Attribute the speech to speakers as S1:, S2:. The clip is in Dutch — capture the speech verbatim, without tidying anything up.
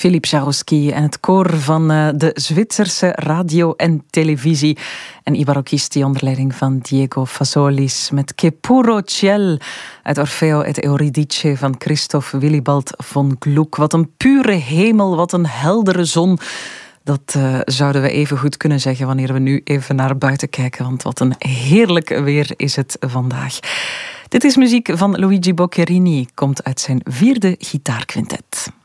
S1: Philippe Jarouski en het koor van uh, de Zwitserse radio en televisie. En I Barocchisti onder leiding van Diego Fasolis met Che puro ciel uit Orfeo et Euridice van Christoph Willibald von Gluck. Wat een pure hemel, wat een heldere zon. Dat uh, zouden we even goed kunnen zeggen wanneer we nu even naar buiten kijken. Want wat een heerlijk weer is het vandaag. Dit is muziek van Luigi Boccherini, komt uit zijn vierde gitaarquintet.